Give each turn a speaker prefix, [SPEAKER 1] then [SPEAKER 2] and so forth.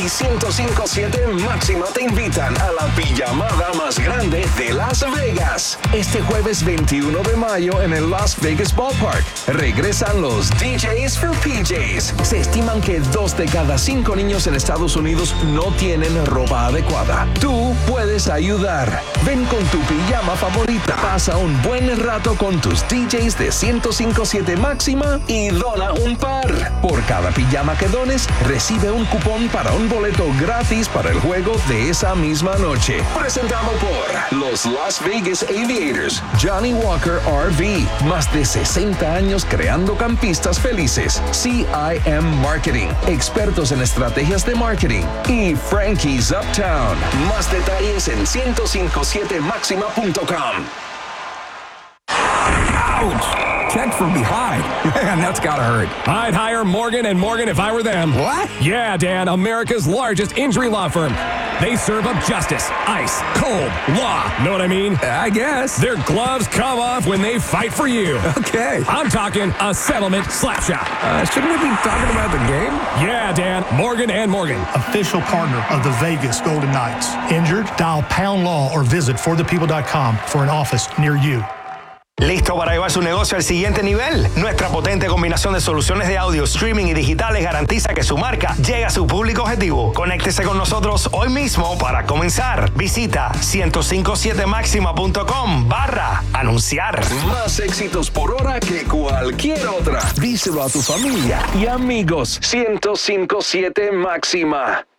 [SPEAKER 1] y 105.7 Máxima te invitan a la pijamada más grande de Las Vegas. Este jueves 21 de mayo en el Las Vegas Ballpark regresan los DJs for PJs. Se estiman que 2 de cada 5 niños en Estados Unidos no tienen ropa adecuada. Tú puedes ayudar. Ven con tu pijama favorita. Pasa un buen rato con tus DJs de 105.7 Máxima y dona un par. Por cada pijama que dones, recibe un cupón para un boleto gratis para el juego de esa misma noche. Presentado por los Las Vegas Aviators, Johnny Walker RV, más de 60 años creando campistas felices. CIM Marketing, expertos en estrategias de marketing. Y Frankie's Uptown. Más detalles en 1057maxima.com.
[SPEAKER 2] Ouch! Checked from behind. Man, that's gotta hurt.
[SPEAKER 3] I'd hire Morgan & Morgan if I were them.
[SPEAKER 2] What?
[SPEAKER 3] Yeah, Dan, America's largest injury law firm. They serve up justice, ice, cold, law. Know what I mean?
[SPEAKER 2] I guess.
[SPEAKER 3] Their gloves come off when they fight for you.
[SPEAKER 2] Okay.
[SPEAKER 3] I'm talking a settlement slap shot.
[SPEAKER 2] Shouldn't we be talking about the game?
[SPEAKER 3] Yeah, Dan, Morgan & Morgan.
[SPEAKER 4] Official partner of the Vegas Golden Knights. Injured? Dial Pound Law or visit forthepeople.com for an office near you.
[SPEAKER 5] ¿Listo para llevar su negocio al siguiente nivel? Nuestra potente combinación de soluciones de audio, streaming y digitales garantiza que su marca llegue a su público objetivo. Conéctese con nosotros hoy mismo para comenzar. Visita 1057maxima.com/anunciar.
[SPEAKER 1] Más éxitos por hora que cualquier otra. Díselo a tu familia y amigos. 105.7 Máxima.